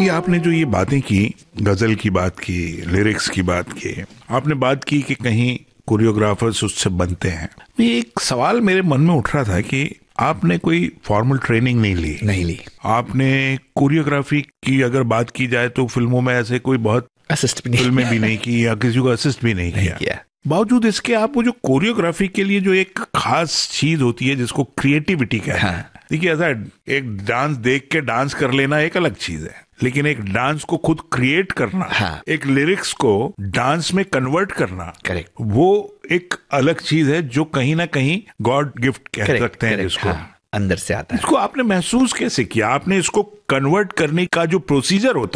ये आपने जो ये बातें की, गजल की बात की, लिरिक्स की बात की, आपने बात की कि कहीं कोरियोग्राफर्स उससे बनते हैं। एक सवाल मेरे मन में उठ रहा था कि आपने कोई फॉर्मल ट्रेनिंग नहीं ली। आपने कोरियोग्राफी की अगर बात की जाए तो फिल्मों में ऐसे कोई बहुत असिस्ट भी फिल्में भी नहीं की या किसी को असिस्ट भी नहीं किया। बावजूद इसके आप वो जो कोरियोग्राफी के लिए जो एक खास चीज होती है जिसको क्रिएटिविटी कहते हैं। देखिए, ऐसा एक डांस देख के डांस कर लेना एक अलग चीज है, लेकिन एक डांस को खुद क्रिएट करना, एक लिरिक्स को डांस में कन्वर्ट करना, वो एक अलग चीज है जो कहीं ना कहीं गॉड गिफ्ट कह सकते हैं जिसको अंदर से आता है। इसको आपने महसूस कैसे किया? आपने इसको कन्वर्ट करने का जो प्रोसीजर होता